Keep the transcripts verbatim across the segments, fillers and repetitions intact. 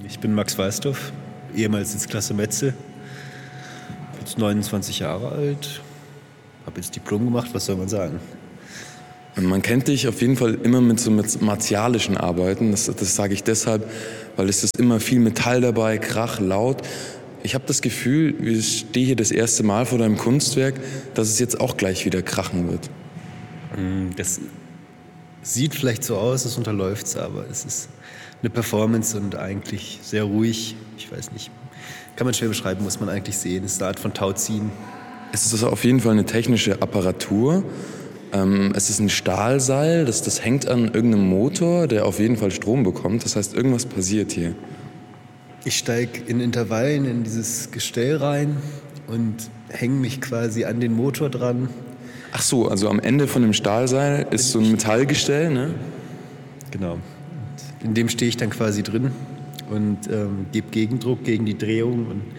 Ich bin Max Weißdorf, ehemals Sitzklasse Metze, jetzt neunundzwanzig Jahre alt, habe jetzt Diplom gemacht, was soll man sagen? Man kennt dich auf jeden Fall immer mit so mit martialischen Arbeiten. Das, das sage ich deshalb, weil es ist immer viel Metall dabei, Krach, laut. Ich habe das Gefühl, ich stehe hier das erste Mal vor deinem Kunstwerk, dass es jetzt auch gleich wieder krachen wird. Das sieht vielleicht so aus, es unterläuft es, aber es ist eine Performance und eigentlich sehr ruhig. Ich weiß nicht, kann man schwer beschreiben, muss man eigentlich sehen. Es ist eine Art von Tauziehen. Es ist also auf jeden Fall eine technische Apparatur. Ähm, es ist ein Stahlseil, das, das hängt an irgendeinem Motor, der auf jeden Fall Strom bekommt. Das heißt, irgendwas passiert hier. Ich steige in Intervallen in dieses Gestell rein und hänge mich quasi an den Motor dran. Ach so, also am Ende von dem Stahlseil ist so ein Metallgestell, ne? Genau. Und in dem stehe ich dann quasi drin und ähm, gebe Gegendruck gegen die Drehung. Und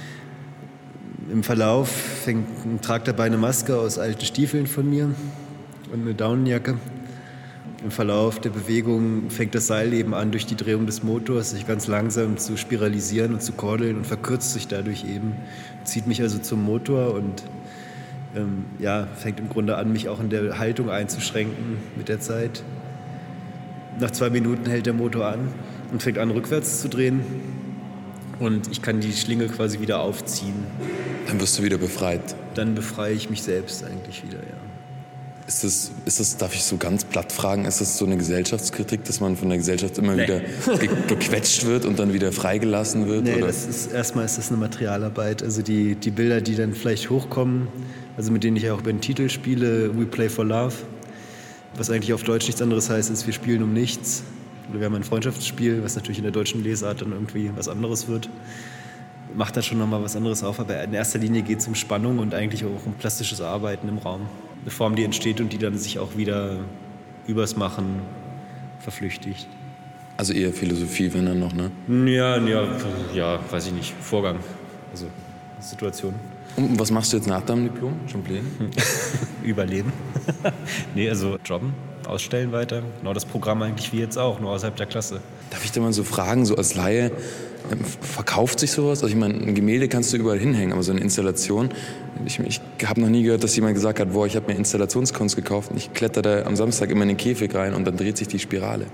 im Verlauf fängt, tragt dabei eine Maske aus alten Stiefeln von mir und eine Daunenjacke. Im Verlauf der Bewegung fängt das Seil eben an, durch die Drehung des Motors sich ganz langsam zu spiralisieren und zu kordeln und verkürzt sich dadurch eben. Zieht mich also zum Motor und ähm, ja, fängt im Grunde an, mich auch in der Haltung einzuschränken mit der Zeit. Nach zwei Minuten hält der Motor an und fängt an, rückwärts zu drehen. Und ich kann die Schlinge quasi wieder aufziehen. Dann wirst du wieder befreit. Dann befreie ich mich selbst eigentlich wieder, ja. Ist das, ist das, darf ich so ganz platt fragen, ist das so eine Gesellschaftskritik, dass man von der Gesellschaft immer nee. wieder ge- gequetscht wird und dann wieder freigelassen wird? Nee, oder? Das ist, erstmal ist das eine Materialarbeit. Also die, die Bilder, die dann vielleicht hochkommen, also mit denen ich auch über den Titel spiele, We Play for Love, was eigentlich auf Deutsch nichts anderes heißt, als wir spielen um nichts. Oder wir haben ein Freundschaftsspiel, was natürlich in der deutschen Lesart dann irgendwie was anderes wird. Macht dann schon nochmal was anderes auf, aber in erster Linie geht es um Spannung und eigentlich auch um plastisches Arbeiten im Raum. Eine Form, die entsteht und die dann sich auch wieder übers Machen verflüchtigt. Also eher Philosophie, wenn dann noch, ne? Ja, ja, ja, weiß ich nicht. Vorgang, also Situation. Und was machst du jetzt nach deinem Diplom? Schon Pläne? Überleben. Nee, also jobben, ausstellen weiter. Genau das Programm eigentlich wie jetzt auch, nur außerhalb der Klasse. Darf ich da mal so fragen, so als Laie, verkauft sich sowas? Also ich meine, ein Gemälde kannst du überall hinhängen, aber so eine Installation, ich, ich habe noch nie gehört, dass jemand gesagt hat, boah, ich habe mir Installationskunst gekauft und ich kletter da am Samstag immer in den Käfig rein und dann dreht sich die Spirale.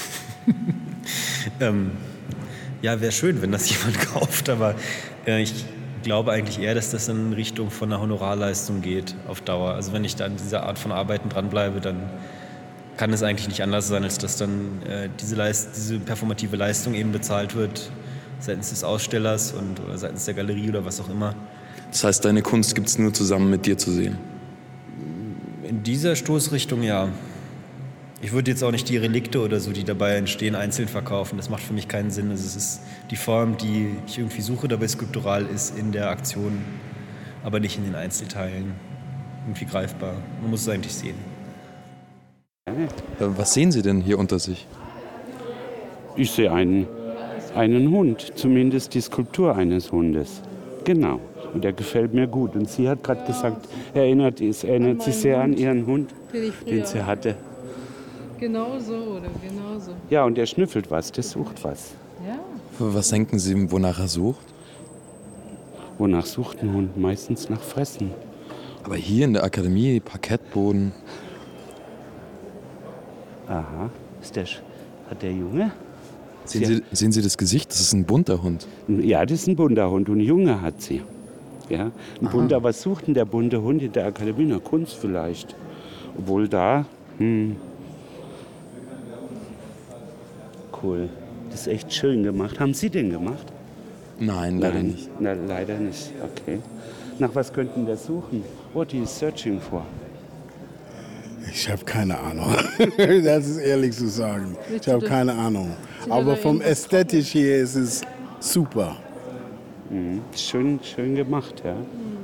ähm, ja, wäre schön, wenn das jemand kauft, aber äh, ich glaube eigentlich eher, dass das in Richtung von einer Honorarleistung geht auf Dauer. Also wenn ich da an dieser Art von Arbeiten dranbleibe, dann kann es eigentlich nicht anders sein, als dass dann äh, diese, Leist- diese performative Leistung eben bezahlt wird seitens des Ausstellers und, oder seitens der Galerie oder was auch immer. Das heißt, deine Kunst gibt es nur zusammen mit dir zu sehen? In dieser Stoßrichtung ja. Ich würde jetzt auch nicht die Relikte oder so, die dabei entstehen, einzeln verkaufen. Das macht für mich keinen Sinn. Also es ist die Form, die ich irgendwie suche, dabei skulptural ist in der Aktion, aber nicht in den Einzelteilen. Irgendwie greifbar. Man muss es eigentlich sehen. Was sehen Sie denn hier unter sich? Ich sehe einen, einen Hund, zumindest die Skulptur eines Hundes. Genau. Und der gefällt mir gut. Und sie hat gerade gesagt, erinnert, es erinnert sich sehr an ihren Hund, den sie hatte. Genau so, oder genau so. Ja, und der schnüffelt was, der sucht was. Ja. Was denken Sie, wonach er sucht? Wonach sucht ein Hund? Meistens nach Fressen. Aber hier in der Akademie, Parkettboden. Aha. Ist der, hat der Junge? Sehen Sie, sehen Sie das Gesicht? Das ist ein bunter Hund. Ja, das ist ein bunter Hund und ein Junge hat sie. Ja, ein bunter, was sucht denn der bunte Hund in der Akademie? Na, Kunst vielleicht. Obwohl da, hm. Cool. Das ist echt schön gemacht. Haben Sie den gemacht? Nein, leider Nein, nicht. Na, leider nicht. Okay. Nach was könnten wir suchen? What are you searching for? Ich habe keine Ahnung. Das ist ehrlich zu sagen. Ich habe keine Ahnung. Aber vom Ästhetisch hier ist es super. Mhm. Schön, schön gemacht, ja.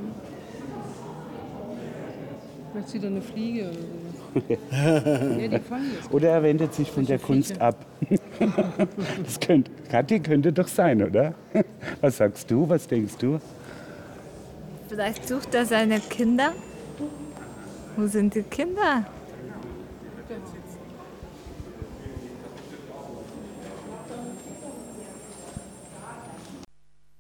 Vielleicht wieder eine Fliege oder so. Ja, die fangen jetzt. Oder er wendet sich von der Kunst ab. Das könnte, Kathi, könnte doch sein, oder? Was sagst du? Was denkst du? Vielleicht sucht er seine Kinder. Wo sind die Kinder?